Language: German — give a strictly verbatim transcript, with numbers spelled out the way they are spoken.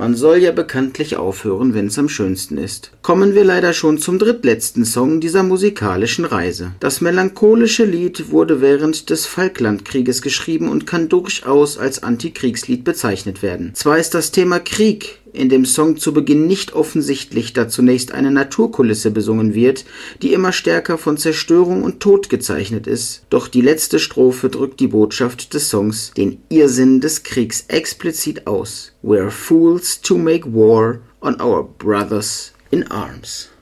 Man soll ja bekanntlich aufhören, wenn's am schönsten ist. Kommen wir leider schon zum drittletzten Song dieser musikalischen Reise. Das melancholische Lied wurde während des Falklandkrieges geschrieben und kann durchaus als Antikriegslied bezeichnet werden. Zwar ist das Thema Krieg in dem Song zu Beginn nicht offensichtlich, da zunächst eine Naturkulisse besungen wird, die immer stärker von Zerstörung und Tod gezeichnet ist. Doch die letzte Strophe drückt die Botschaft des Songs, den Irrsinn des Kriegs, explizit aus. We're fools to make war on our brothers in arms.